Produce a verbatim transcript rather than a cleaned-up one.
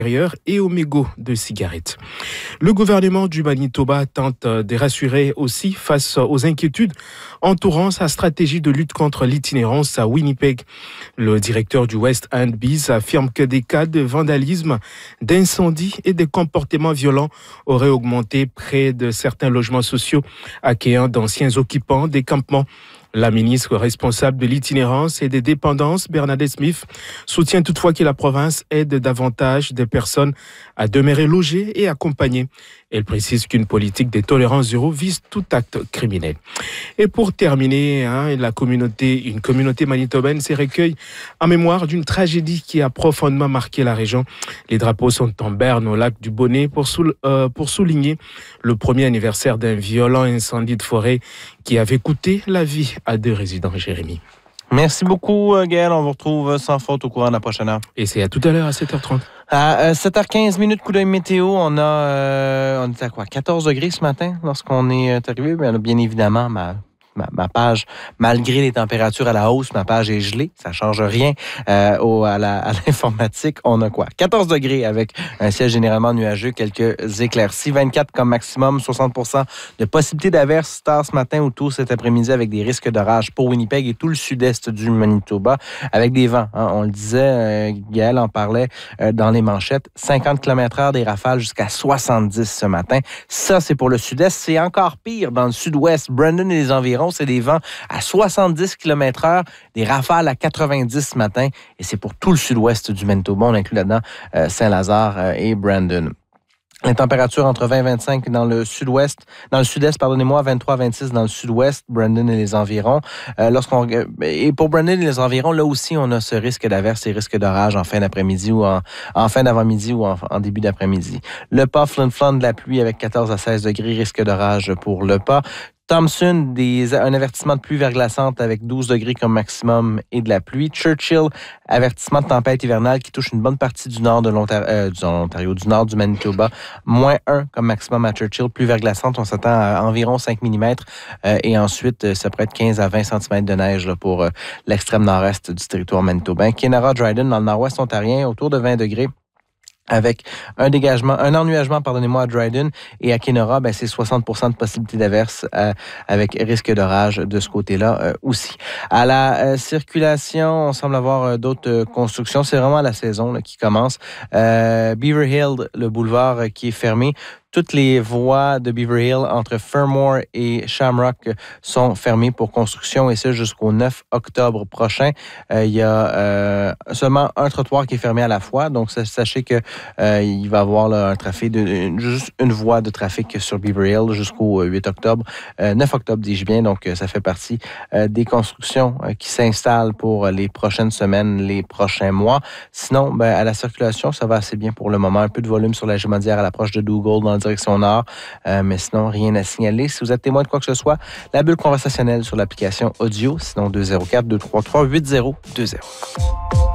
et aux mégots de cigarettes. Le gouvernement du Manitoba tente de rassurer aussi face aux inquiétudes entourant sa stratégie de lutte contre l'itinérance à Winnipeg. Le directeur du West End Bees affirme que des cas de vandalisme, d'incendie et de comportements violents auraient augmenté près de certains logements sociaux accueillant d'anciens occupants des campements. La ministre responsable de l'itinérance et des dépendances, Bernadette Smith, soutient toutefois que la province aide davantage de personnes à demeurer logées et accompagnées. Elle précise qu'une politique de tolérance zéro vise tout acte criminel. Et pour terminer, hein, la communauté, une communauté manitobaine se recueille en mémoire d'une tragédie qui a profondément marqué la région. Les drapeaux sont en berne au lac du Bonnet pour, sou, euh, pour souligner le premier anniversaire d'un violent incendie de forêt qui avait coûté la vie à deux résidents. Jérémy. Merci beaucoup, Gaël. On vous retrouve sans faute au courant de la prochaine heure. Et c'est à tout à l'heure à sept heures trente. À sept heures quinze minutes, coup d'œil météo. On a, euh, on est à quoi? quatorze degrés ce matin lorsqu'on est arrivé. Bien, bien évidemment, ma... Ma, ma page, malgré les températures à la hausse, ma page est gelée. Ça ne change rien euh, au, à, la, à l'informatique. On a quoi? quatorze degrés avec un ciel généralement nuageux, quelques éclaircies. vingt-quatre comme maximum, soixante pour cent de possibilité d'averse tard ce matin ou tôt cet après-midi avec des risques d'orage pour Winnipeg et tout le sud-est du Manitoba avec des vents. Hein, on le disait, euh, Gaël en parlait euh, dans les manchettes. cinquante kilomètres heure des rafales jusqu'à soixante-dix ce matin. Ça, c'est pour le sud-est. C'est encore pire dans le sud-ouest. Brandon et les environs, c'est des vents à soixante-dix kilomètres heure, des rafales à quatre-vingt-dix ce matin, et c'est pour tout le sud-ouest du Manitoba. On inclut là-dedans euh, Saint-Lazare euh, et Brandon. Les températures entre vingt et vingt-cinq dans le sud-ouest, dans le sud-est, pardonnez-moi, vingt-trois à vingt-six dans le sud-ouest, Brandon et les environs. Euh, lorsqu'on et pour Brandon et les environs, là aussi, on a ce risque d'averse et risque d'orage en fin d'après-midi ou en, en fin d'avant-midi ou en, en début d'après-midi. Le Pas, Flin Flon, de la pluie avec quatorze à seize degrés, risque d'orage pour le Pas. Thompson, des, un avertissement de pluie verglaçante avec douze degrés comme maximum et de la pluie. Churchill, avertissement de tempête hivernale qui touche une bonne partie du nord de l'Ontario, euh, du, Ontario, du nord du Manitoba. moins un comme maximum à Churchill. Pluie verglaçante, on s'attend à environ cinq millimètres. Euh, et ensuite, ça pourrait être quinze à vingt centimètres de neige là, pour euh, l'extrême nord-est du territoire manitobain. Kenora, Dryden, dans le nord-ouest ontarien, autour de vingt degrés. Avec un dégagement, un ennuagement, pardonnez-moi, à Dryden et à Kenora, ben, c'est soixante pour cent de possibilité d'averse euh, avec risque d'orage de ce côté-là euh, aussi. À la euh, circulation, on semble avoir euh, d'autres euh, constructions. C'est vraiment la saison là, qui commence. Euh, Beaver Hill, le boulevard euh, qui est fermé. Toutes les voies de Beaver Hill entre Fermor et Shamrock sont fermées pour construction et ça jusqu'au neuf octobre prochain. Euh, il y a euh, seulement un trottoir qui est fermé à la fois. Donc, sachez que euh, il va y avoir là, un trafic, de, une, juste une voie de trafic sur Beaver Hill jusqu'au huit octobre. Euh, neuf octobre, dis-je bien. Donc, ça fait partie euh, des constructions euh, qui s'installent pour les prochaines semaines, les prochains mois. Sinon, ben, à la circulation, ça va assez bien pour le moment. Un peu de volume sur la Gémodière à l'approche de Dougall dans direction nord, euh, mais sinon, rien à signaler. Si vous êtes témoin de quoi que ce soit, la bulle conversationnelle sur l'application audio, sinon deux zéro quatre deux trois trois huit zéro deux zéro.